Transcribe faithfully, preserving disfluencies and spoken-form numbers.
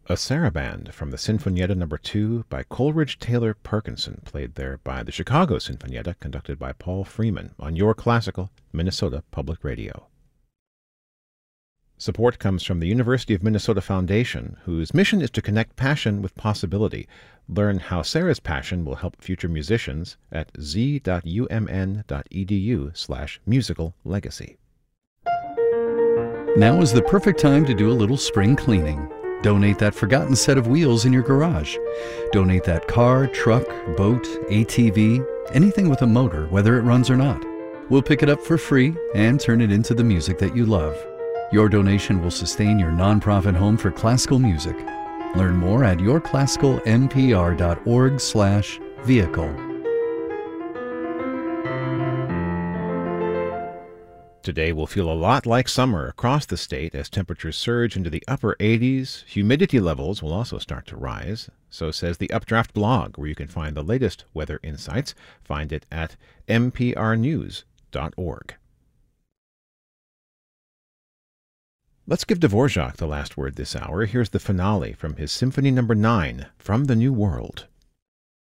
A Saraband from the Sinfonietta number two by Coleridge Taylor Perkinson, played there by the Chicago Sinfonietta, conducted by Paul Freeman on Your Classical, Minnesota Public Radio. Support comes from the University of Minnesota Foundation, whose mission is to connect passion with possibility. Learn how Sarah's passion will help future musicians at z.umn.edu slash musical legacy. Now is the perfect time to do a little spring cleaning. Donate that forgotten set of wheels in your garage. Donate that car, truck, boat, A T V, anything with a motor, whether it runs or not. We'll pick it up for free and turn it into the music that you love. Your donation will sustain your nonprofit home for classical music. Learn more at yourclassicalnpr.org slash vehicle. Today will feel a lot like summer across the state as temperatures surge into the upper eighties. Humidity levels will also start to rise. So says the Updraft blog, where you can find the latest weather insights. Find it at m p r news dot org. Let's give Dvorak the last word this hour. Here's the finale from his Symphony number nine, From the New World.